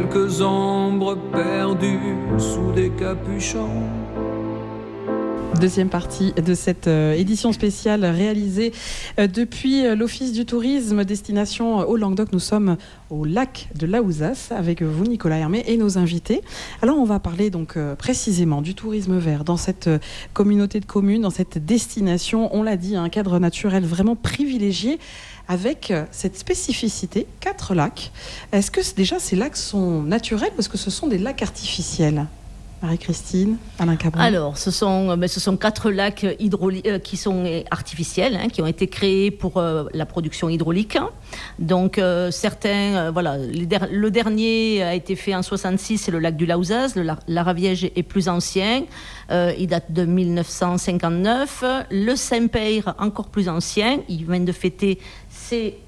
quelques ombres perdues sous des capuchons. Deuxième partie de cette édition spéciale réalisée depuis l'Office du tourisme destination au Languedoc. Nous sommes au lac de Laouzas avec vous, Nicolas Hermé, et nos invités. Alors on va parler donc précisément du tourisme vert dans cette communauté de communes, dans cette destination, on l'a dit, un cadre naturel vraiment privilégié avec cette spécificité, 4 lacs. Est-ce que déjà ces lacs sont naturels ou est-ce que ce sont des lacs artificiels ? Marie-Christine, Alain Cabron. Alors, ce sont 4 lacs qui sont artificiels, qui ont été créés pour la production hydraulique. Donc, certains, le dernier a été fait en 66, c'est le lac du Laouzas. Le Laraviège est plus ancien, il date de 1959. Le Saint-Peyre, encore plus ancien, il vient de fêter ses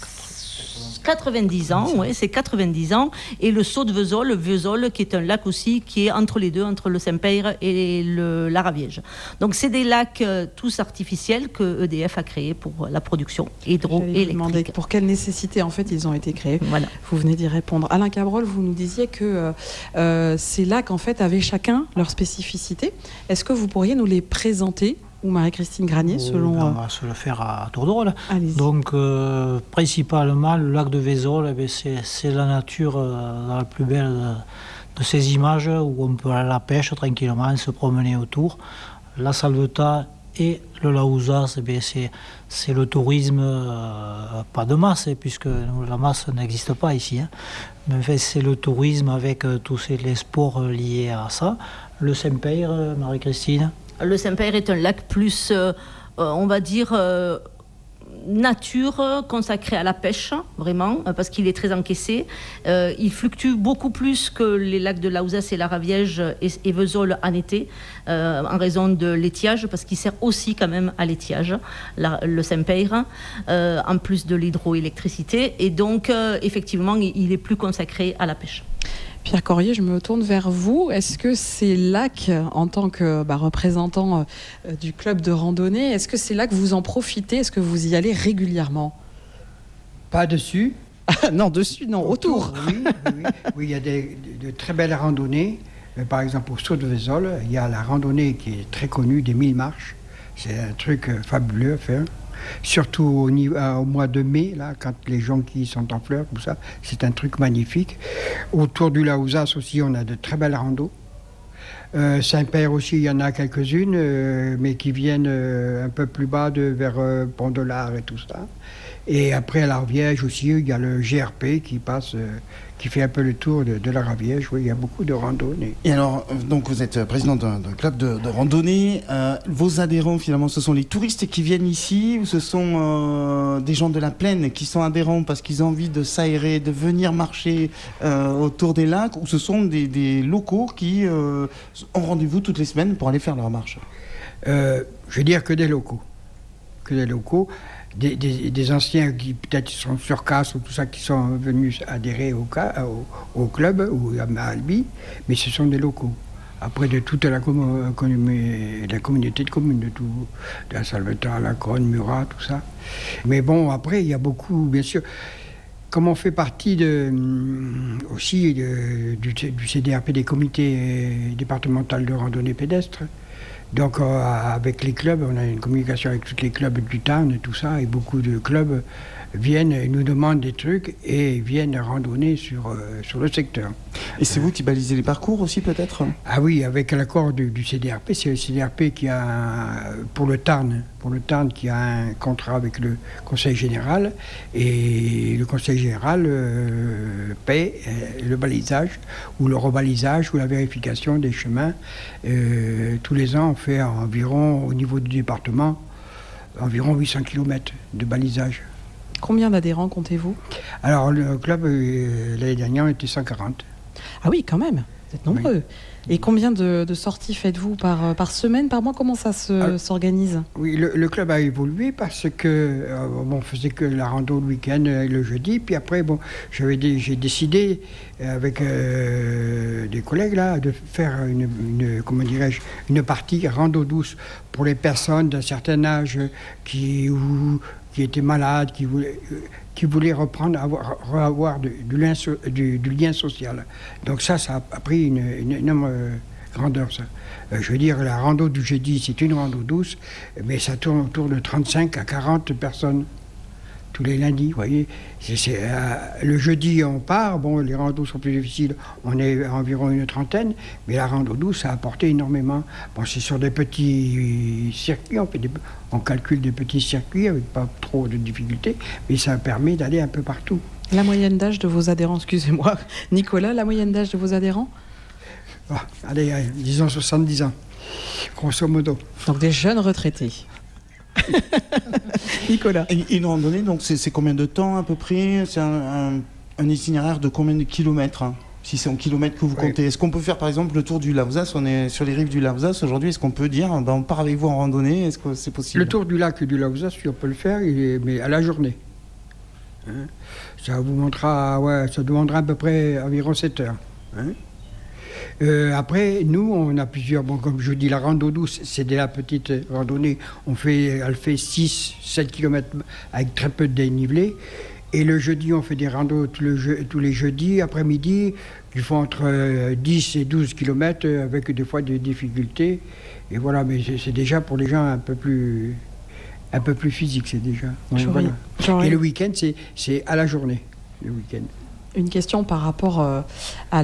90 ans, c'est 90 ans. Et le Saut de Vesoul, le Vesoul, qui est un lac aussi qui est entre les deux, entre le Saint-Peyre et le Laraviège. Donc, c'est des lacs tous artificiels que EDF a créés pour la production hydroélectrique. Pour quelle nécessité, en fait, ils ont été créés. Voilà. Vous venez d'y répondre. Alain Cabrol, vous nous disiez que ces lacs, en fait, avaient chacun leur spécificité. Est-ce que vous pourriez nous les présenter ? Ou Marie-Christine Granier, selon... On va se le faire à tour de rôle. Allez-y. Donc, principalement, le lac de Vesoul, c'est la nature dans la plus belle de ces images où on peut aller à la pêche tranquillement, se promener autour. La Salvetat et le Laouzas, c'est le tourisme, pas de masse, puisque la masse n'existe pas ici. Mais en fait, c'est le tourisme avec tous les sports liés à ça. Le Saint-Peyre, Marie-Christine. Le Saint-Peyre est un lac plus, on va dire, nature, consacré à la pêche, vraiment, parce qu'il est très encaissé. Il fluctue beaucoup plus que les lacs de Laouzas et Laraviège et Vesoul en été, en raison de l'étiage, parce qu'il sert aussi quand même à l'étiage, le Saint-Peyre, en plus de l'hydroélectricité. Et donc, effectivement, il est plus consacré à la pêche. Pierre Corrier, je me tourne vers vous. Est-ce que ces lacs, en tant que représentant du club de randonnée, est-ce que ces lacs, vous en profitez ? Est-ce que vous y allez régulièrement ? Pas dessus. Non, dessus, non, autour. Oui, il y a de très belles randonnées. Par exemple, au Saut de Vesoul, il y a la randonnée qui est très connue, des 1000 marches. C'est un truc fabuleux à faire. Surtout au mois de mai, là, quand les jonquilles sont en fleurs, tout ça, c'est un truc magnifique. Autour du Laouzas aussi, on a de très belles randos. Saint-Peyre aussi, il y en a quelques-unes, mais qui viennent un peu plus bas vers Pont-de-l'Arc et tout ça. Et après, à l'Arviège aussi, il y a le GRP qui passe, qui fait un peu le tour de l'Arviège. Oui, il y a beaucoup de randonnées. Et alors, donc vous êtes président d'un club de randonnée. Vos adhérents, finalement, ce sont les touristes qui viennent ici ou ce sont des gens de la plaine qui sont adhérents parce qu'ils ont envie de s'aérer, de venir marcher autour des lacs, ou ce sont des locaux qui ont rendez-vous toutes les semaines pour aller faire leur marche? Je veux dire que des locaux. Des anciens qui peut-être sont sur Casse ou tout ça, qui sont venus adhérer au club ou à Albi, mais ce sont des locaux. Après, de toute la communauté de communes, de la Salvetat, la Cronne, Murat, tout ça. Mais bon, après, il y a beaucoup, bien sûr. Comme on fait partie aussi du CDRP, des comités départementaux de randonnée pédestre, donc avec les clubs, on a une communication avec tous les clubs du Tarn et tout ça, et beaucoup de clubs viennent et nous demandent des trucs et viennent randonner sur le secteur. Et c'est vous qui balisez les parcours aussi, peut-être ? Ah oui, avec l'accord du CDRP. C'est le CDRP qui a, pour le Tarn, qui a un contrat avec le Conseil général, et le Conseil général paie le balisage ou le rebalisage ou la vérification des chemins. Tous les ans, on fait environ, au niveau du département, environ 800 km de balisage. Combien d'adhérents comptez-vous ? Alors, le club, l'année dernière, était 140. Ah oui, quand même, vous êtes nombreux. Oui. Et combien de sorties faites-vous par semaine, par mois ? Comment ça s'organise ? Oui, le club a évolué parce que on faisait que la rando le week-end et le jeudi. Puis après, j'ai décidé avec des collègues là de faire une partie rando douce pour les personnes d'un certain âge qui étaient malades, qui voulaient reprendre, avoir du lien social. Donc ça a pris une énorme grandeur, ça. Je veux dire, la rando du jeudi, c'est une rando douce, mais ça tourne autour de 35 à 40 personnes tous les lundis, vous voyez. Le jeudi, on part, bon, les randos sont plus difficiles, on est à environ une trentaine, mais la rando douce, ça a apporté énormément. Bon, c'est sur des petits circuits, on calcule des petits circuits avec pas trop de difficultés, mais ça permet d'aller un peu partout. La moyenne d'âge de vos adhérents, excusez-moi, Nicolas, la moyenne d'âge de vos adhérents ? Allez, disons 70 ans, grosso modo. Donc des jeunes retraités. Nicolas. Et une randonnée, donc c'est combien de temps à peu près? C'est un itinéraire de combien de kilomètres, hein, si c'est en kilomètres que vous comptez? Est-ce qu'on peut faire par exemple le tour du Lausas? On est sur les rives du Lausas aujourd'hui. Est-ce qu'on peut dire on part avec vous en randonnée? Est-ce que c'est possible? Le tour du lac du Lausas, on peut le faire, mais à la journée. Hein, ça vous montrera, ça demandera à peu près environ 7 heures. Hein. Après, nous, on a plusieurs... Bon, comme je dis, la rando douce, c'est de la petite randonnée. Elle fait 6-7 km avec très peu de dénivelé. Et le jeudi, on fait des randos tous les jeudis, après-midi, qui font entre 10 et 12 km avec des fois des difficultés. Et voilà, mais c'est déjà pour les gens un peu plus physique, c'est déjà. Voilà. Et le week-end, c'est à la journée, le week-end. Une question par rapport à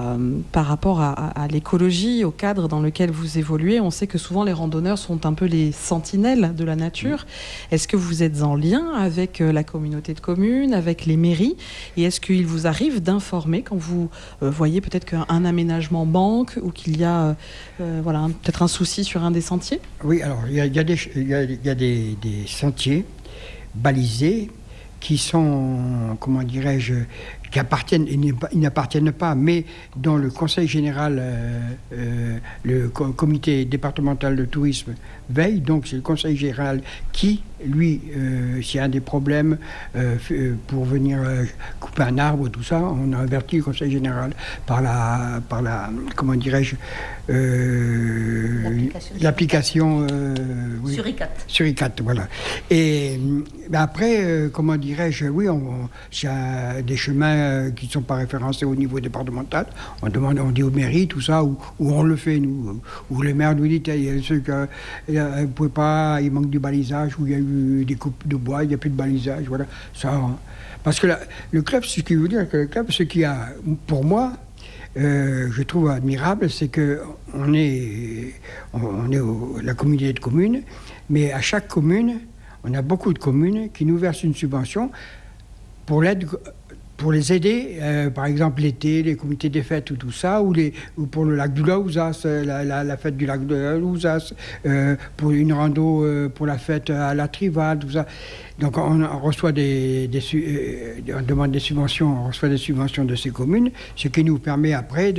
l'écologie, au cadre dans lequel vous évoluez. On sait que souvent les randonneurs sont un peu les sentinelles de la nature. Est-ce que vous êtes en lien avec la communauté de communes, avec les mairies? Et est-ce qu'il vous arrive d'informer quand vous voyez peut-être qu'un aménagement manque ou qu'il y a peut-être un souci sur un des sentiers? Oui, alors il y a des sentiers balisés qui sont, comment dirais-je, ils n'appartiennent pas, mais dans le Conseil général, le comité départemental de tourisme veille, donc c'est le Conseil général qui, lui, s'il y a des problèmes pour venir couper un arbre, tout ça, on a averti le Conseil général par la comment dirais-je, l'application Suricat, voilà. Et après, comment dirais-je, oui, s'il y a des chemins qui ne sont pas référencés au niveau départemental, on dit aux mairies, tout ça, ou on le fait, nous, ou le maire nous dit, il y a ceux qui ne pouvaient pas, il manque du balisage, ou il y a eu des coupes de bois, il n'y a plus de balisage, voilà. Ça, parce que le club, ce qui veut dire que le club, ce qui a, pour moi, je trouve admirable, c'est que on est la communauté de communes, mais à chaque commune, on a beaucoup de communes qui nous versent une subvention pour les aider, par exemple l'été, les comités des fêtes ou tout ça, ou pour le lac du Lausas, la fête du lac de Lausas, pour une rando, pour la fête à la Trivale, tout ça. Donc on reçoit on demande des subventions, on reçoit des subventions de ces communes, ce qui nous permet après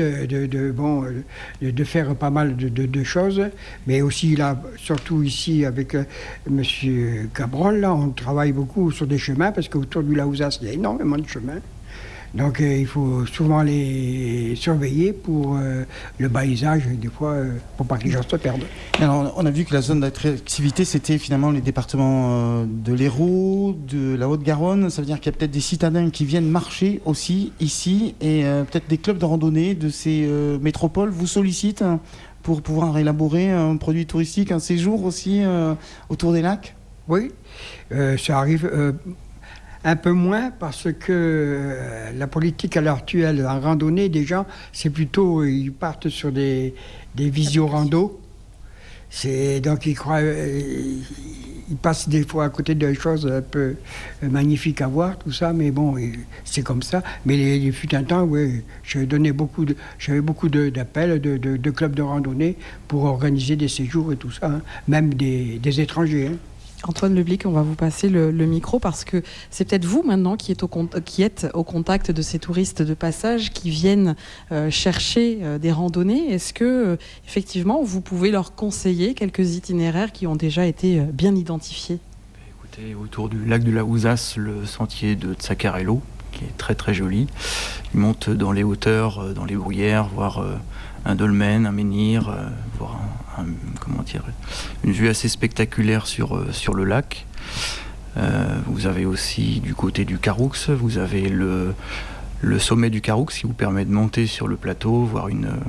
de faire pas mal de choses, mais aussi là, surtout ici avec Monsieur Cabrol, là, on travaille beaucoup sur des chemins, parce qu'autour du Lausas, il y a énormément de chemins. Donc il faut souvent les surveiller pour le balisage, des fois, pour pas que les gens se perdent. Alors, on a vu que la zone d'attractivité, c'était finalement les départements de l'Hérault, de la Haute-Garonne. Ça veut dire qu'il y a peut-être des citadins qui viennent marcher aussi ici, et peut-être des clubs de randonnée de ces métropoles vous sollicitent pour pouvoir élaborer un produit touristique, un séjour aussi autour des lacs? Oui, ça arrive... un peu moins, parce que la politique à l'heure actuelle en randonnée, des gens, c'est plutôt, ils partent sur des visio-rando. Donc ils passent des fois à côté de choses un peu magnifiques à voir, tout ça, mais bon, c'est comme ça. Mais il fut un temps, oui, j'avais beaucoup d'appels de clubs de randonnée pour organiser des séjours et tout ça, hein, même des étrangers. Hein. Antoine Leblic, on va vous passer le micro, parce que c'est peut-être vous maintenant qui êtes au contact de ces touristes de passage qui viennent chercher des randonnées. Est-ce que effectivement vous pouvez leur conseiller quelques itinéraires qui ont déjà été bien identifiés? Écoutez, autour du lac de Lausas, le sentier de Tsakarello, qui est très très joli. Il monte dans les hauteurs, dans les bruyères, voir un dolmen, un menhir, voir une vue assez spectaculaire sur le lac. Vous avez aussi du côté du Caroux, vous avez le sommet du Caroux qui vous permet de monter sur le plateau, voir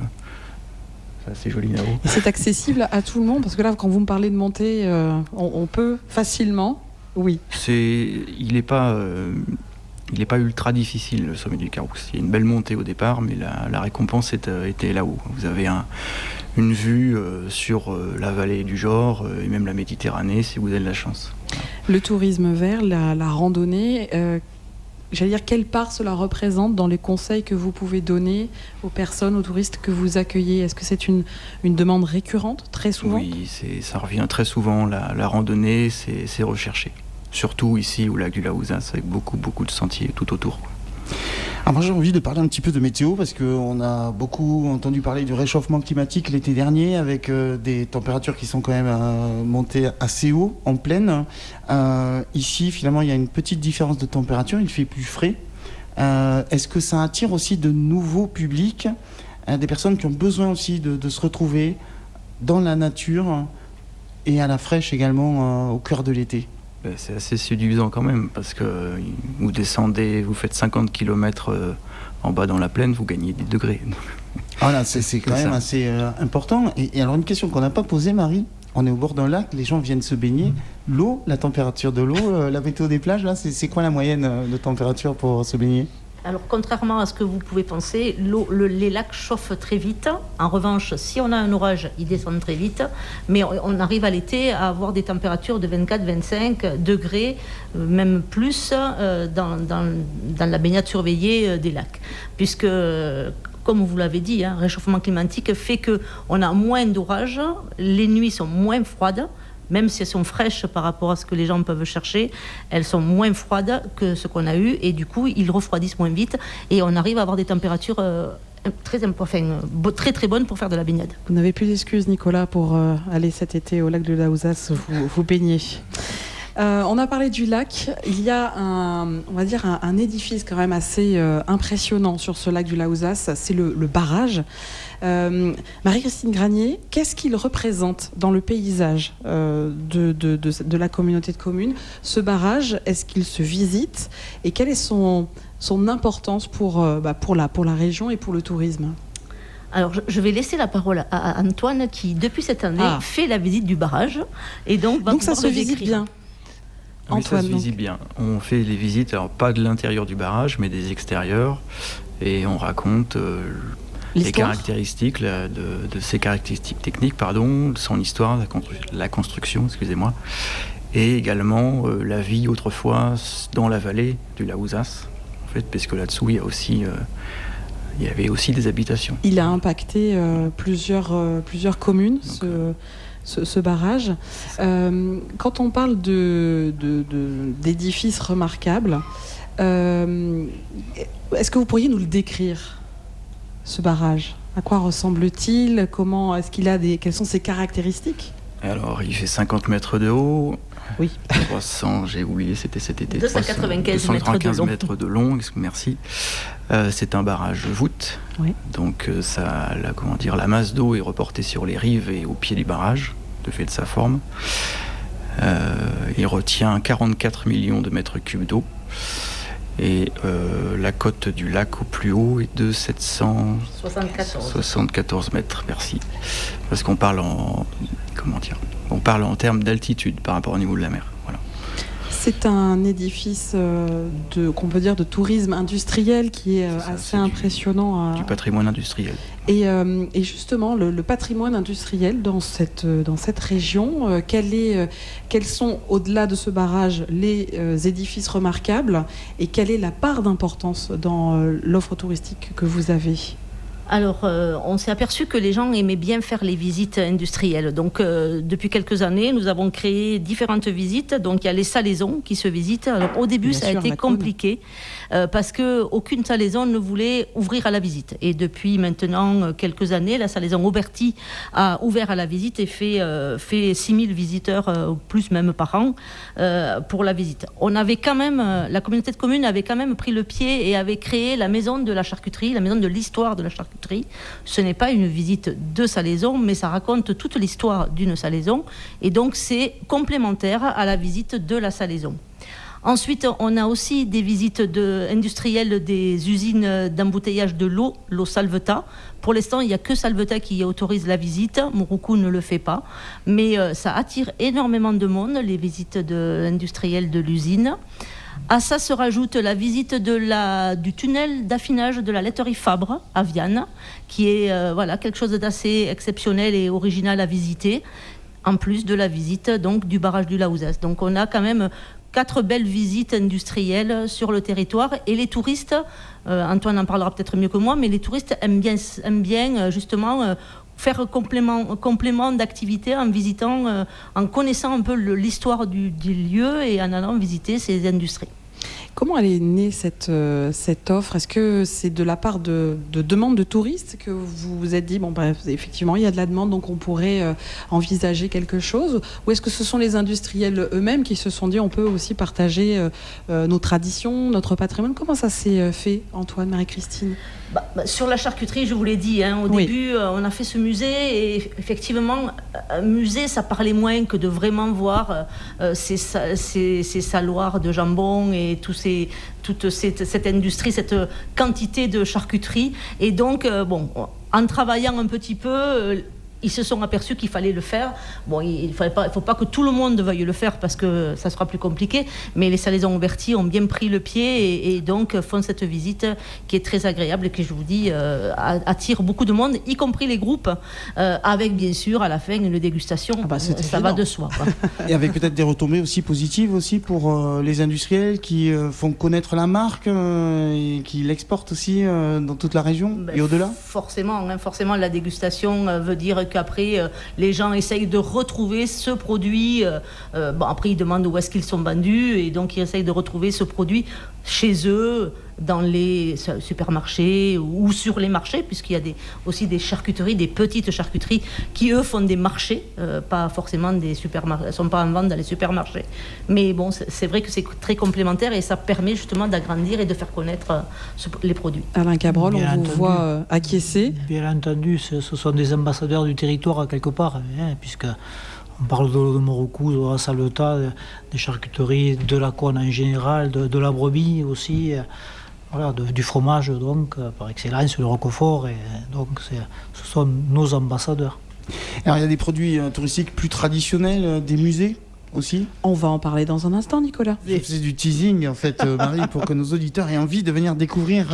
c'est assez joli là-haut. Et c'est accessible à tout le monde, parce que là, quand vous me parlez de monter, on peut facilement, oui. Il n'est pas ultra difficile, le sommet du Caroux. Il y a une belle montée au départ, mais la récompense était là-haut. Vous avez une vue sur la vallée du Jord et même la Méditerranée, si vous avez de la chance. Le tourisme vert, la randonnée, j'allais dire, quelle part cela représente dans les conseils que vous pouvez donner aux personnes, aux touristes que vous accueillez? Est-ce que c'est une demande récurrente, très souvent? Oui, ça revient très souvent. La randonnée, c'est recherché. Surtout ici au lac du Laouzas, avec beaucoup de sentiers tout autour. Alors moi j'ai envie de parler un petit peu de météo, parce qu'on a beaucoup entendu parler du réchauffement climatique l'été dernier, avec des températures qui sont quand même montées assez haut en plaine. Ici finalement il y a une petite différence de température, il fait plus frais. Est-ce que ça attire aussi de nouveaux publics, des personnes qui ont besoin aussi de se retrouver dans la nature et à la fraîche également au cœur de l'été? C'est assez séduisant quand même, parce que vous descendez, vous faites 50 km en bas dans la plaine, vous gagnez des degrés. Voilà, c'est quand même assez important. Et alors une question qu'on n'a pas posée, Marie, on est au bord d'un lac, les gens viennent se baigner. L'eau, la température de l'eau, la météo des plages, là, c'est quoi la moyenne de température pour se baigner? Alors, contrairement à ce que vous pouvez penser, les lacs chauffent très vite. En revanche, si on a un orage, ils descendent très vite. Mais on arrive à l'été à avoir des températures de 24-25 degrés, même plus, dans la baignade surveillée des lacs. Puisque, comme vous l'avez dit, le réchauffement climatique fait qu'on a moins d'orages, les nuits sont moins froides. Même si elles sont fraîches par rapport à ce que les gens peuvent chercher, elles sont moins froides que ce qu'on a eu, et du coup, ils refroidissent moins vite, et on arrive à avoir des températures très très bonnes pour faire de la baignade. Vous n'avez plus d'excuses, Nicolas, pour aller cet été au lac de Laouzas vous baigner. On a parlé du lac. Il y a un édifice quand même assez impressionnant sur ce lac du Laouzas, c'est le barrage. Marie-Christine Granier, qu'est-ce qu'il représente dans le paysage de la communauté de communes, ce barrage? Est-ce qu'il se visite? Et quelle est son importance pour la région et pour le tourisme? Alors, je vais laisser la parole à Antoine, qui, depuis cette année, fait la visite du barrage. Et donc ça se visite bien. Oui, Antoine, ça se visite bien. On fait les visites, alors pas de l'intérieur du barrage, mais des extérieurs. Et on raconte les caractéristiques de ses caractéristiques techniques, son histoire, la construction, excusez-moi, et également la vie autrefois dans la vallée du Laouzas, en fait, parce que là-dessous il y avait aussi des habitations. Il a impacté plusieurs communes. Donc, ce barrage. Quand on parle d'édifices remarquables, est-ce que vous pourriez nous le décrire, ce barrage? À quoi ressemble-t-il? Comment est-ce qu'il a quelles sont ses caractéristiques? Alors, il fait 50 mètres de haut. Oui. 300, j'ai oublié, c'était cet été. 295 mètres de long. Merci. C'est un barrage voûte. Oui. Donc, la masse d'eau est reportée sur les rives et au pied du barrage, de fait de sa forme. Il retient 44 millions de mètres cubes d'eau. Et la cote du lac au plus haut est de 774 mètres, merci. Parce qu'on parle en termes d'altitude par rapport au niveau de la mer. Voilà. C'est un édifice qu'on peut dire de tourisme industriel qui est assez impressionnant. Du patrimoine industriel. Et justement, le patrimoine industriel dans cette région, quels sont, au-delà de ce barrage, les édifices remarquables, et quelle est la part d'importance dans l'offre touristique que vous avez? Alors, on s'est aperçu que les gens aimaient bien faire les visites industrielles. Donc, depuis quelques années, nous avons créé différentes visites. Donc, il y a les salaisons qui se visitent. Alors, au début, bien ça sûr, a été compliqué parce qu'aucune salaison ne voulait ouvrir à la visite. Et depuis maintenant quelques années, la salaison Auberti a ouvert à la visite et fait 6000 visiteurs, plus même par an, pour la visite. La communauté de communes avait quand même pris le pied et avait créé la maison de la charcuterie, la maison de l'histoire de la charcuterie. Ce n'est pas une visite de salaison, mais ça raconte toute l'histoire d'une salaison, et donc c'est complémentaire à la visite de la salaison. Ensuite, on a aussi des visites industrielles des usines d'embouteillage de l'eau Salvetat. Pour l'instant, il n'y a que Salvetat qui autorise la visite. Mouroukou ne le fait pas. Mais ça attire énormément de monde, les visites industrielles de l'usine. À ça se rajoute la visite du tunnel d'affinage de la laiterie Fabre à Vianne, qui est quelque chose d'assez exceptionnel et original à visiter, en plus de la visite donc, du barrage du Laouzès. Donc on a quand même 4 belles visites industrielles sur le territoire, et les touristes, Antoine en parlera peut-être mieux que moi, mais les touristes aiment bien justement faire complément d'activité en visitant, en connaissant un peu l'histoire du lieu et en allant visiter ces industries. Comment elle est née cette offre ? Est-ce que c'est de la part de demandes de touristes que vous vous êtes dit, effectivement, il y a de la demande, donc on pourrait envisager quelque chose ? Ou est-ce que ce sont les industriels eux-mêmes qui se sont dit, on peut aussi partager nos traditions, notre patrimoine ? Comment ça s'est fait, Antoine, Marie-Christine ? Sur la charcuterie, je vous l'ai dit, au début, on a fait ce musée, et effectivement, un musée, ça parlait moins que de vraiment voir ces saloirs de jambon et toute cette industrie, cette quantité de charcuterie. Et donc, en travaillant un petit peu, ils se sont aperçus qu'il fallait le faire. Il ne faut pas que tout le monde veuille le faire parce que ça sera plus compliqué, mais les Salaisons Auberti ont bien pris le pied et donc font cette visite qui est très agréable et qui, je vous dis, attire beaucoup de monde, y compris les groupes, avec bien sûr à la fin une dégustation. Ça va de soi, quoi. Et avec peut-être des retombées aussi positives aussi pour les industriels qui font connaître la marque et qui l'exportent aussi dans toute la région et au-delà. Forcément, la dégustation veut dire qu'après les gens essayent de retrouver ce produit. Après ils demandent où est-ce qu'ils sont vendus et donc ils essayent de retrouver ce produit chez eux, dans les supermarchés ou sur les marchés, puisqu'il y a aussi des charcuteries, des petites charcuteries qui eux font des marchés, pas forcément des supermarchés, elles sont pas en vente dans les supermarchés. Mais c'est vrai que c'est très complémentaire et ça permet justement d'agrandir et de faire connaître les produits. Alain Cabrol, on vous voit acquiescer. Bien entendu, ce sont des ambassadeurs du territoire quelque part, puisque on parle de Mouroukou, de la Salvetat, des charcuteries, de la cône en général, de la brebis aussi, du fromage donc par excellence, le roquefort, et donc ce sont nos ambassadeurs. Alors il y a des produits touristiques plus traditionnels des musées aussi. On va en parler dans un instant, Nicolas. C'est du teasing en fait, Marie, pour que nos auditeurs aient envie de venir découvrir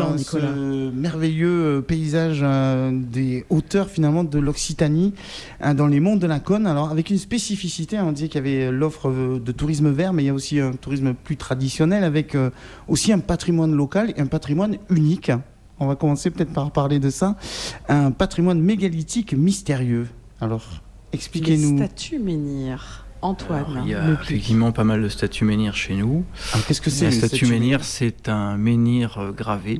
ce merveilleux paysage des hauteurs finalement de l'Occitanie dans les monts de la Cône. Alors avec une spécificité, on disait qu'il y avait l'offre de tourisme vert, mais il y a aussi un tourisme plus traditionnel avec aussi un patrimoine local et un patrimoine unique. On va commencer peut-être par parler de ça. Un patrimoine mégalithique mystérieux. Alors expliquez-nous. Les statues menhirs. Antoine. Alors, il y a effectivement pas mal de statues menhirs chez nous. Alors, qu'est-ce que c'est la statue menhir? C'est un menhir gravé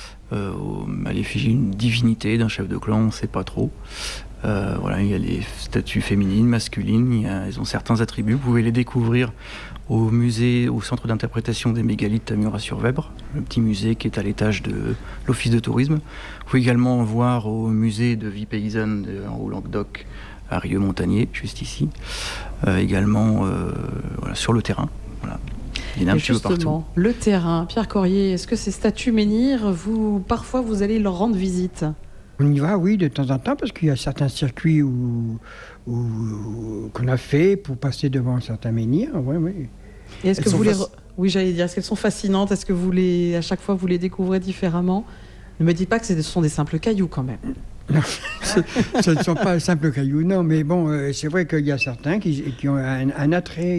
à l'effigie d'une divinité, d'un chef de clan, on ne sait pas trop. Il y a les statues féminines, masculines, elles ont certains attributs. Vous pouvez les découvrir au musée, au centre d'interprétation des mégalithes à Murat-sur-Vèbre, le petit musée qui est à l'étage de l'office de tourisme. Vous pouvez également voir au musée de vie paysanne au Languedoc, à Rieux-Montagnier, juste ici, également sur le terrain. Voilà. Il y en a un petit peu partout. Le terrain, Pierre Corrier, est-ce que ces statues menhirs, parfois vous allez leur rendre visite ? On y va, oui, de temps en temps, parce qu'il y a certains circuits qu'on a fait pour passer devant certains menhirs. Oui. Et est-ce que vous oui, j'allais dire, est-ce qu'elles sont fascinantes ? Est-ce que à chaque fois, vous les découvrez différemment ? Ne me dites pas que ce sont des simples cailloux, quand même. Non, ce ne sont pas simples cailloux, non, mais c'est vrai qu'il y a certains qui ont un attrait,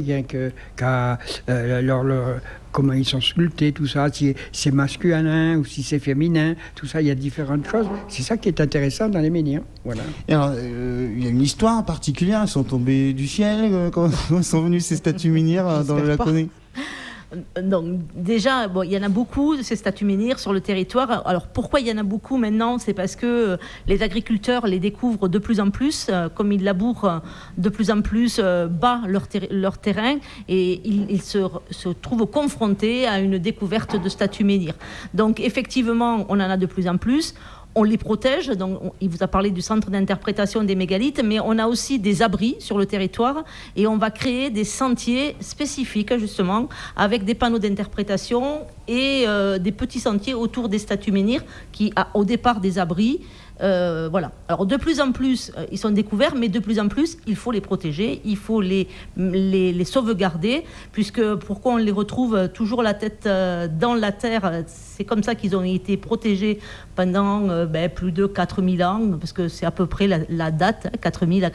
comment ils sont sculptés, tout ça, si c'est masculin ou si c'est féminin, tout ça, il y a différentes choses. C'est ça qui est intéressant dans les menhirs. Voilà. Et alors, il y a une histoire particulière, elles sont tombées du ciel, comment sont venues ces statues menhirs dans le Laconais ? Donc déjà, il y en a beaucoup de ces statues menhirs sur le territoire. Alors pourquoi il y en a beaucoup maintenant ? C'est parce que les agriculteurs les découvrent de plus en plus, comme ils labourent de plus en plus bas leur terrain, et ils se trouvent confrontés à une découverte de statues menhirs. Donc effectivement, on en a de plus en plus. on les protège, donc il vous a parlé du centre d'interprétation des mégalithes, mais on a aussi des abris sur le territoire et on va créer des sentiers spécifiques justement avec des panneaux d'interprétation et des petits sentiers autour des statues menhirs qui, au départ des abris, voilà. Alors de plus en plus, ils sont découverts, mais de plus en plus, il faut les protéger, il faut les sauvegarder, puisque pourquoi on les retrouve toujours la tête dans la terre, c'est comme ça qu'ils ont été protégés pendant plus de 4000 ans, parce que c'est à peu près la date, 4000 à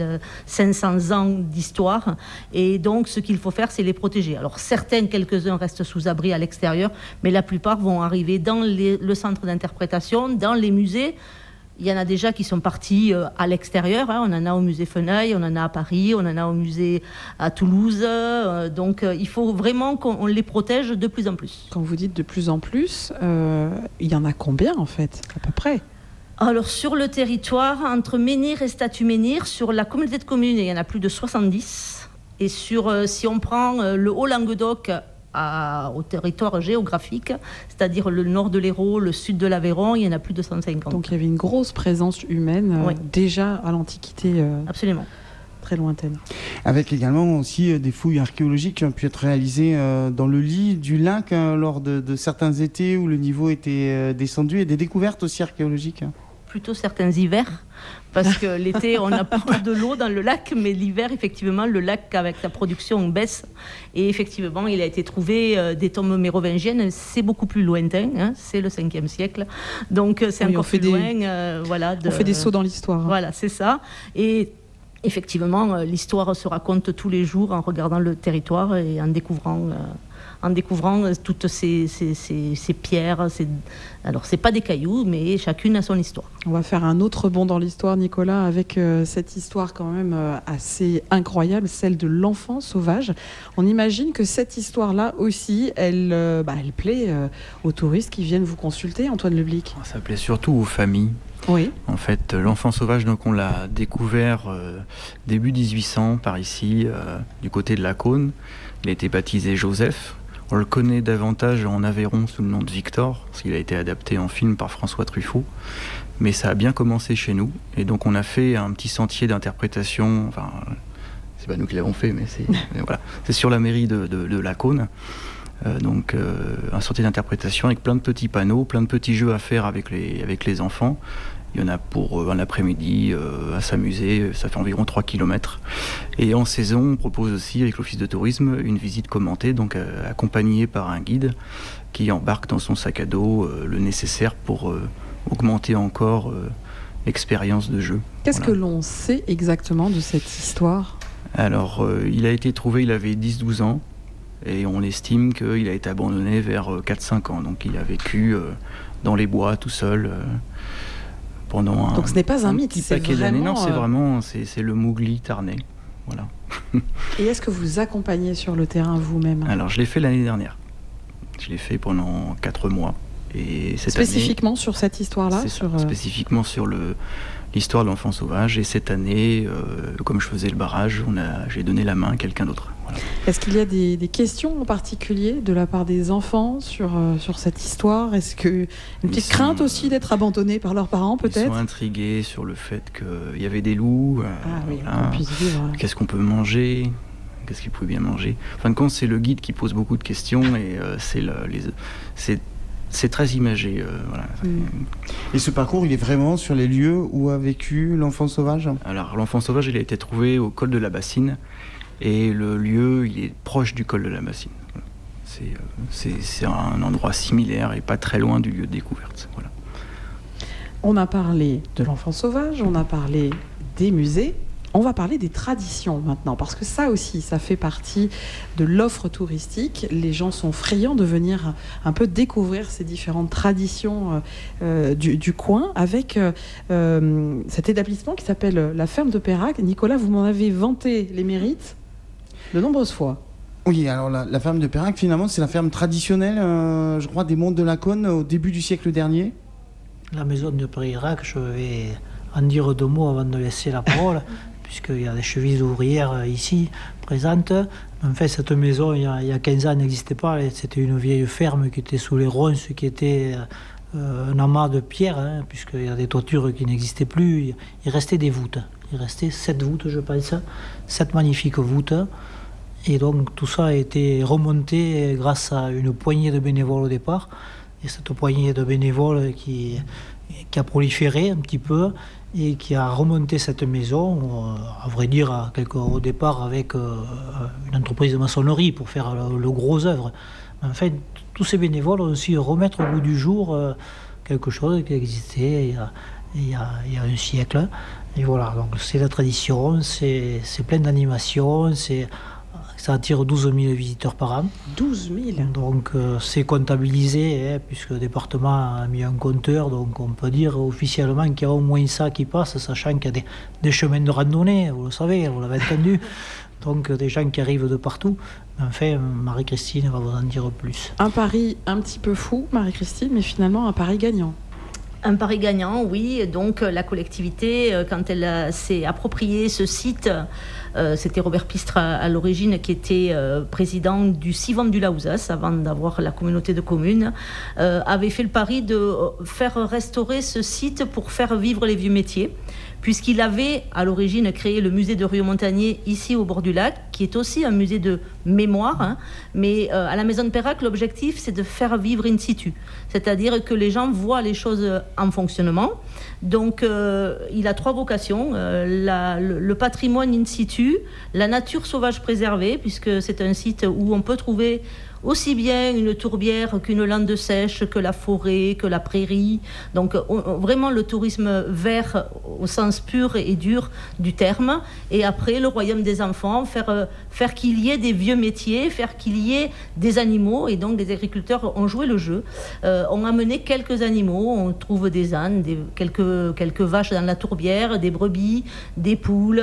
4500 ans d'histoire, et donc ce qu'il faut faire, c'est les protéger. Alors quelques-uns restent sous abri à l'extérieur, mais la plupart vont arriver dans le centre d'interprétation, dans les musées. Il y en a déjà qui sont partis à l'extérieur. On en a au musée Feneuil, on en a à Paris, on en a au musée à Toulouse. Donc il faut vraiment qu'on les protège de plus en plus. Quand vous dites de plus en plus, il y en a combien en fait, à peu près ? Alors sur le territoire, entre menhirs et statues menhirs, sur la communauté de communes, il y en a plus de 70. Et si on prend le Haut-Languedoc, au territoire géographique, c'est-à-dire le nord de l'Hérault, le sud de l'Aveyron, il y en a plus de 150. Donc il y avait une grosse présence humaine déjà à l'Antiquité. Absolument. Très lointaine. Avec également aussi des fouilles archéologiques qui ont pu être réalisées dans le lit du lac lors de certains étés où le niveau était descendu, et des découvertes aussi archéologiques. Plutôt certains hivers, parce que l'été, on a plutôt de l'eau dans le lac, mais l'hiver, effectivement, le lac, avec sa production, baisse. Et effectivement, il a été trouvé des tombes mérovingiennes, c'est beaucoup plus lointain, c'est le 5e siècle. Donc, c'est encore plus loin. On fait des sauts dans l'histoire. Voilà, c'est ça. Et effectivement, l'histoire se raconte tous les jours en regardant le territoire et en découvrant toutes ces pierres. Alors, c'est pas des cailloux, mais chacune a son histoire. On va faire un autre bond dans l'histoire, Nicolas, avec cette histoire quand même assez incroyable, celle de l'enfant sauvage. On imagine que cette histoire-là aussi, elle plaît aux touristes qui viennent vous consulter, Antoine Leblic. Ça plaît surtout aux familles. Oui. En fait, l'enfant sauvage, donc on l'a découvert début 1800 par ici, du côté de la Cône. Il a été baptisé Joseph. On le connaît davantage en Aveyron sous le nom de Victor, parce qu'il a été adapté en film par François Truffaut. Mais ça a bien commencé chez nous. Et donc on a fait un petit sentier d'interprétation. Enfin, c'est pas nous qui l'avons fait, mais voilà. C'est sur la mairie de la Cône. Donc un sentier d'interprétation avec plein de petits panneaux, plein de petits jeux à faire avec les enfants. Il y en a pour un après-midi à s'amuser, ça fait environ 3 km. Et en saison, on propose aussi avec l'Office de tourisme une visite commentée, donc accompagnée par un guide qui embarque dans son sac à dos le nécessaire pour augmenter encore l'expérience de jeu. Qu'est-ce que l'on sait exactement de cette histoire ? Alors, il a été trouvé, il avait 10-12 ans. Et on estime qu'il a été abandonné vers 4-5 ans. Donc il a vécu dans les bois tout seul pendant Donc ce n'est pas un mythe, petit paquet d'années. Non, c'est le Mowgli tarnais. Voilà. Et est-ce que vous accompagnez sur le terrain vous-même ? Alors je l'ai fait l'année dernière. Je l'ai fait pendant 4 mois. Et cette spécifiquement année, sur cette histoire-là spécifiquement sur l'histoire de l'enfant sauvage. Et cette année, comme je faisais le barrage, j'ai donné la main à quelqu'un d'autre. Voilà. Est-ce qu'il y a des questions en particulier de la part des enfants sur cette histoire ? Est-ce que une petite crainte aussi d'être abandonnés par leurs parents, peut-être ? Ils sont intrigués sur le fait qu'il y avait des loups. Qu'on puisse vivre. Qu'est-ce qu'on peut manger ? Qu'est-ce qu'ils pouvaient bien manger ? En fin de compte, c'est le guide qui pose beaucoup de questions et c'est très imagé. Voilà. Et ce parcours, il est vraiment sur les lieux où a vécu l'enfant sauvage ? Alors, l'enfant sauvage, il a été trouvé au col de la Bassine. Et le lieu, il est proche du col de la Bassine. C'est un endroit similaire et pas très loin du lieu de découverte. Voilà. On a parlé de l'enfant sauvage, on a parlé des musées. On va parler des traditions maintenant, parce que ça aussi, ça fait partie de l'offre touristique. Les gens sont friands de venir un peu découvrir ces différentes traditions du coin avec cet établissement qui s'appelle la Ferme de Peyrac. Nicolas, vous m'en avez vanté les mérites de nombreuses fois. Oui, alors la ferme de Peyrac, finalement, c'est la ferme traditionnelle, je crois, des Monts de la Cône au début du siècle dernier. La maison de Peyrac, je vais en dire 2 mots avant de laisser la parole. Puisqu'il y a des chevilles ouvrières ici, présentes. En fait, cette maison, il y a 15 ans, n'existait pas. C'était une vieille ferme qui était sous les ronces, qui était un amas de pierres, puisqu'il y a des toitures qui n'existaient plus. Il restait des voûtes. Il restait 7 voûtes, je pense, 7 magnifiques voûtes. Et donc tout ça a été remonté grâce à une poignée de bénévoles au départ. Et cette poignée de bénévoles qui a proliféré un petit peu et qui a remonté cette maison, à vrai dire, au départ avec une entreprise de maçonnerie pour faire le gros œuvre. En fait, tous ces bénévoles ont aussi remettre au goût du jour quelque chose qui existait il y a un siècle. Et voilà, donc c'est la tradition, c'est plein d'animations, ça attire 12 000 visiteurs par an. 12 000 ? Donc c'est comptabilisé, puisque le département a mis un compteur, donc on peut dire officiellement qu'il y a au moins ça qui passe, sachant qu'il y a des chemins de randonnée, vous le savez, vous l'avez entendu. Donc des gens qui arrivent de partout. Enfin, Marie-Christine va vous en dire plus. Un pari un petit peu fou, Marie-Christine, mais finalement un pari gagnant. Un pari gagnant, oui. Donc la collectivité, quand elle s'est approprié ce site, c'était Robert Pistre à l'origine qui était président du CIVAM du Laouzas avant d'avoir la communauté de communes, avait fait le pari de faire restaurer ce site pour faire vivre les vieux métiers, puisqu'il avait à l'origine créé le musée de Rieux-Montagnier ici au bord du lac, qui est aussi un musée de mémoire, mais à la Maison de Peyrac, l'objectif c'est de faire vivre in situ, c'est-à-dire que les gens voient les choses en fonctionnement. Donc il a 3 vocations, le patrimoine in situ, la nature sauvage préservée, puisque c'est un site où on peut trouver aussi bien une tourbière qu'une lande sèche, que la forêt, que la prairie. Donc vraiment le tourisme vert au sens pur et dur du terme. Et après, le royaume des enfants, faire qu'il y ait des vieux métiers, faire qu'il y ait des animaux. Et donc les agriculteurs ont joué le jeu, ont amené quelques animaux. On trouve des ânes, quelques vaches dans la tourbière, des brebis, des poules.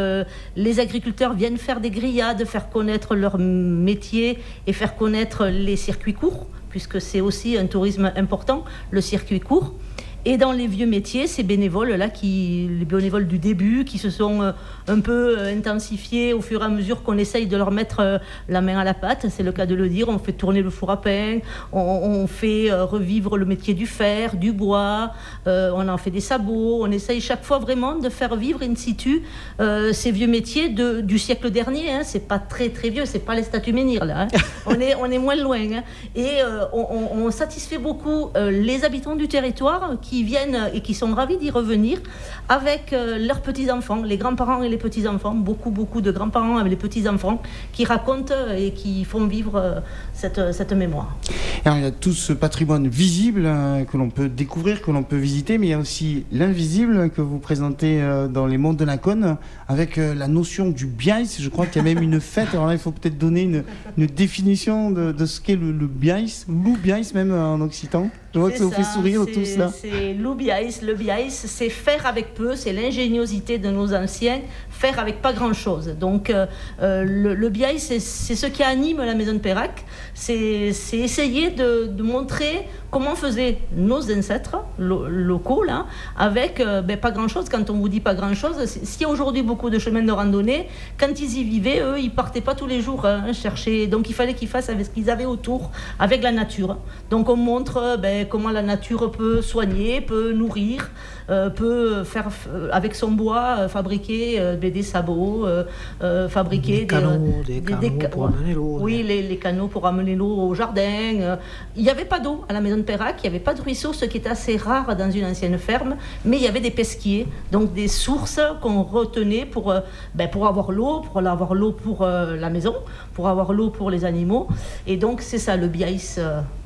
Les agriculteurs viennent faire des grillades, faire connaître leur métier et faire connaître les circuits courts, puisque c'est aussi un tourisme important, le circuit court. Et dans les vieux métiers, ces bénévoles-là, les bénévoles du début, qui se sont un peu intensifiés au fur et à mesure qu'on essaye de leur mettre la main à la pâte, c'est le cas de le dire, on fait tourner le four à pain, on fait revivre le métier du fer, du bois, on en fait des sabots, on essaye chaque fois vraiment de faire vivre in situ ces vieux métiers du siècle dernier, c'est pas très très vieux, c'est pas les statues menhirs là, on est moins loin, et on satisfait beaucoup les habitants du territoire qui viennent et qui sont ravis d'y revenir avec leurs petits-enfants, les grands-parents et les petits-enfants, beaucoup de grands-parents avec les petits-enfants qui racontent et qui font vivre cette mémoire. Alors il y a tout ce patrimoine visible que l'on peut découvrir, que l'on peut visiter, mais il y a aussi l'invisible que vous présentez dans les mondes de la Cône avec la notion du biaïs. Je crois qu'il y a même une fête, alors là il faut peut-être donner une définition de ce qu'est le biaïs, l'ou-biaïs même en occitan. Je vois que ça vous fait sourire tous là. C'est l'ou-biaïs. Le biaïs, c'est faire avec peu, c'est l'ingéniosité de nos anciens, faire avec pas grand-chose. Donc le biaïs, c'est ce qui anime la Maison de Peyrac, c'est essayer de montrer comment faisaient nos ancêtres locaux, là, avec pas grand-chose. Quand on vous dit pas grand-chose, s'il y a aujourd'hui beaucoup de chemins de randonnée, quand ils y vivaient, eux, ils partaient pas tous les jours chercher. Donc il fallait qu'ils fassent avec ce qu'ils avaient autour, avec la nature. Donc on montre comment la nature peut soigner, peut nourrir, peut faire avec son bois fabriquer des sabots, fabriquer des canaux pour amener l'eau. Oui, les canaux pour amener l'eau au jardin. Il n'y avait pas d'eau à la Maison de Peyrac, il n'y avait pas de ruisseau, ce qui est assez rare dans une ancienne ferme, mais il y avait des pesquiers, donc des sources qu'on retenait pour avoir l'eau, pour la maison, pour avoir l'eau pour les animaux. Et donc c'est ça le biaïs.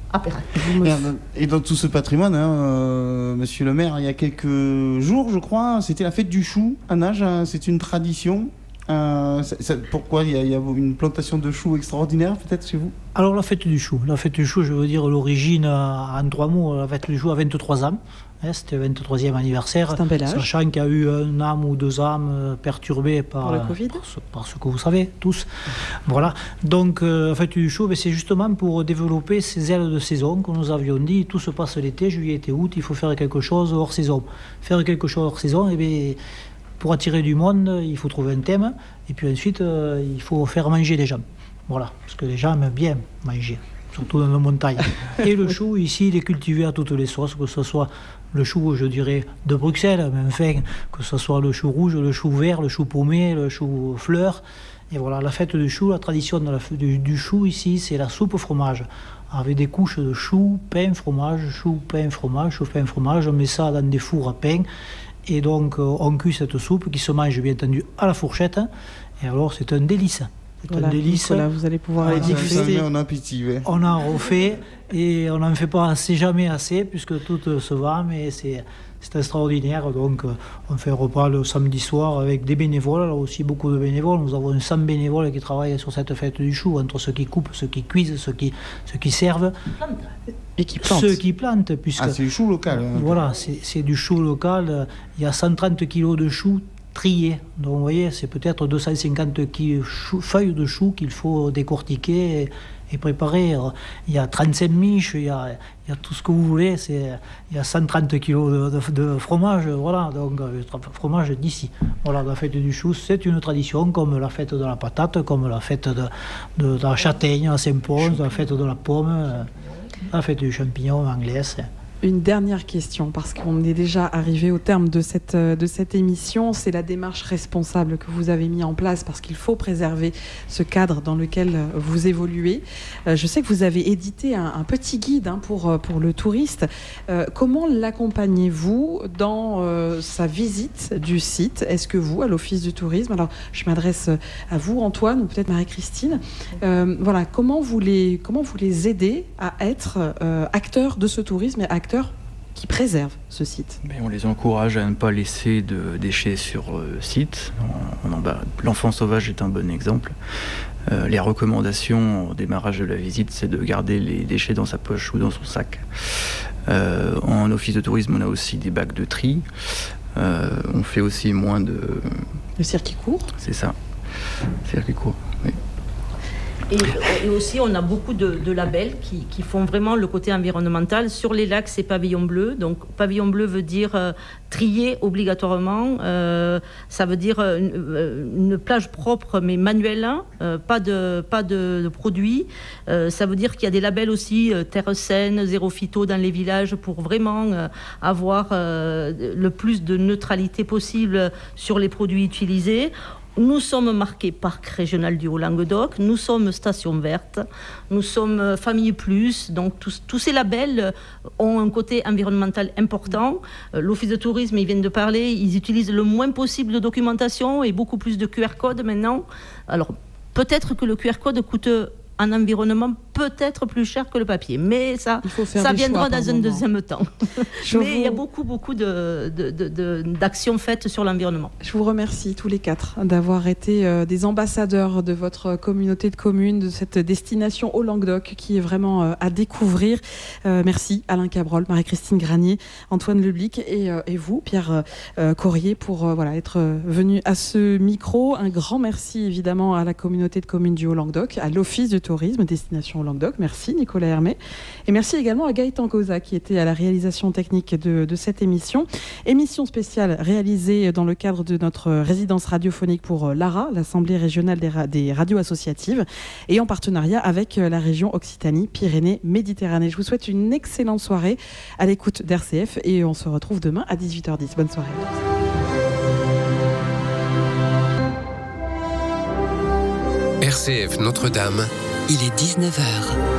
Et dans tout ce patrimoine, monsieur le maire, il y a quelques jours, je crois, c'était la fête du chou à Nages, c'est une tradition. Pourquoi il y a une plantation de choux extraordinaire peut-être chez vous? Alors la fête du chou, je veux dire l'origine en 3 mots, la fête du chou a 23 ans. C'était le 23e anniversaire, c'est un bel âge. Sachant qu'il y a eu un âme ou 2 âmes perturbées par le Covid, par ce que vous savez tous. Voilà. Donc la fête du chou, c'est justement pour développer ces ailes de saison que nous avions dit. Tout se passe l'été, juillet et août, il faut faire quelque chose hors saison. Faire quelque chose hors saison, pour attirer du monde, il faut trouver un thème, et puis ensuite, il faut faire manger les gens. Voilà, parce que les gens aiment bien manger. surtout dans la montagne. Et le chou, ici, il est cultivé à toutes les sauces, que ce soit le chou, je dirais, de Bruxelles, mais enfin, que ce soit le chou rouge, le chou vert, le chou paumé, le chou fleur. Et voilà, la fête du chou, la tradition du chou ici, c'est la soupe fromage. Avec des couches de chou, pain, fromage, chou, pain, fromage, chou, pain, fromage. On met ça dans des fours à pain. Et donc, on cuit cette soupe qui se mange, bien entendu, à la fourchette. Et alors, c'est un délice. Voilà, Nicolas, vous allez pouvoir les déguster. On a appétit, ouais. On en refait et on n'en fait pas jamais assez puisque tout se vend, mais c'est extraordinaire. Donc on fait un repas le samedi soir avec des bénévoles, là aussi beaucoup de bénévoles. Nous avons 100 bénévoles qui travaillent sur cette fête du chou, entre ceux qui coupent, ceux qui cuisent, ceux qui servent. Et qui plantent. Ceux qui plantent, puisque... c'est du chou local. Hein. Voilà, c'est du chou local. Il y a 130 kilos de chou triés. Donc vous voyez, c'est peut-être 250 feuilles de chou qu'il faut décortiquer et préparer. Il y a 35 miches, il y a tout ce que vous voulez. Il y a 130 kilos de fromage, voilà, donc fromage d'ici. Voilà, la fête du chou, c'est une tradition comme la fête de la patate, comme la fête de la châtaigne à Saint-Pons, la fête de la pomme, la fête du champignon anglaise. Une dernière question, parce qu'on est déjà arrivé au terme de cette émission. C'est la démarche responsable que vous avez mis en place, parce qu'il faut préserver ce cadre dans lequel vous évoluez. Je sais que vous avez édité un petit guide pour le touriste. Comment l'accompagnez-vous dans sa visite du site ? Est-ce que vous, à l'Office du tourisme, alors je m'adresse à vous, Antoine, ou peut-être Marie-Christine, voilà, comment vous les aidez à être acteurs de ce tourisme et acteurs qui préservent ce site? On les encourage à ne pas laisser de déchets sur site. L'enfant sauvage est un bon exemple. Les recommandations au démarrage de la visite, c'est de garder les déchets dans sa poche ou dans son sac. En office de tourisme, on a aussi des bacs de tri. On fait aussi moins de... Le circuit court ? C'est ça, circuit court, oui. Et aussi, on a beaucoup de labels qui font vraiment le côté environnemental. Sur les lacs, c'est pavillon bleu. Donc, pavillon bleu veut dire trier obligatoirement. Ça veut dire une plage propre, mais manuelle, pas de produits. Ça veut dire qu'il y a des labels aussi, terre saine, zéro phyto dans les villages, pour vraiment avoir le plus de neutralité possible sur les produits utilisés. Nous sommes marqués Parc régional du Haut-Languedoc, nous sommes Station verte, nous sommes Famille Plus, donc tous ces labels ont un côté environnemental important. L'Office de tourisme, ils viennent de parler, ils utilisent le moins possible de documentation et beaucoup plus de QR code maintenant. Alors peut-être que le QR code coûte un environnement peut-être plus cher que le papier, mais ça viendra dans un deuxième temps. Mais il y a beaucoup d'actions faites sur l'environnement. Je vous remercie tous les quatre d'avoir été des ambassadeurs de votre communauté de communes, de cette destination au Languedoc qui est vraiment à découvrir. Merci Alain Cabrol, Marie-Christine Granier, Antoine Leblic et vous, Pierre Corrier, pour être venu à ce micro. Un grand merci évidemment à la communauté de communes du Haut-Languedoc, à l'Office du tourisme, destination au Languedoc. Merci Nicolas Hermé. Et merci également à Gaëtan Koza qui était à la réalisation technique de cette émission. Émission spéciale réalisée dans le cadre de notre résidence radiophonique pour l'ARA, l'Assemblée régionale des radios associatives, et en partenariat avec la région Occitanie-Pyrénées-Méditerranée. Je vous souhaite une excellente soirée à l'écoute d'RCF et on se retrouve demain à 18h10. Bonne soirée. RCF Notre-Dame, il est 19h.